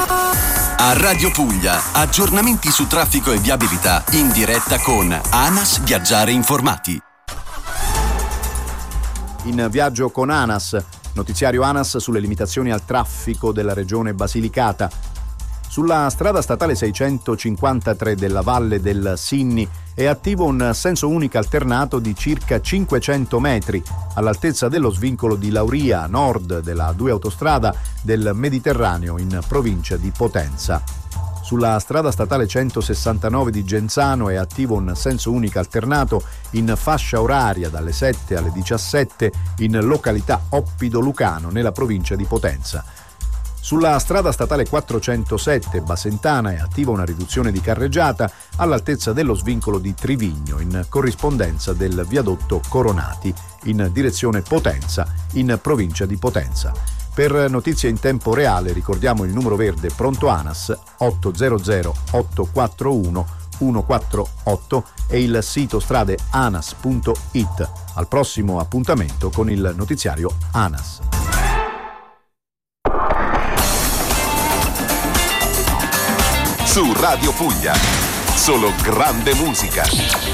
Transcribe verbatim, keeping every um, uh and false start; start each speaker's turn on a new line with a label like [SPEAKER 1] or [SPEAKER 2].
[SPEAKER 1] A Radio Puglia, aggiornamenti su traffico e viabilità in diretta con ANAS Viaggiare Informati.
[SPEAKER 2] In viaggio con ANAS, notiziario ANAS sulle limitazioni al traffico della regione Basilicata. Sulla strada statale seicentocinquantatré della Valle del Sinni è attivo un senso unico alternato di circa cinquecento metri all'altezza dello svincolo di Lauria a nord della due autostrada del Mediterraneo in provincia di Potenza. Sulla strada statale centosessantanove di Genzano è attivo un senso unico alternato in fascia oraria dalle sette alle diciassette in località Oppido Lucano nella provincia di Potenza. Sulla strada statale quattrocentosette Basentana è attiva una riduzione di carreggiata all'altezza dello svincolo di Trivigno in corrispondenza del viadotto Coronati in direzione Potenza in provincia di Potenza. Per notizie in tempo reale ricordiamo il numero verde pronto ANAS ottocento otto quattro uno uno quattro otto e il sito strade anas punto it. Al prossimo appuntamento con il notiziario ANAS.
[SPEAKER 3] Su Radio Puglia, solo grande musica.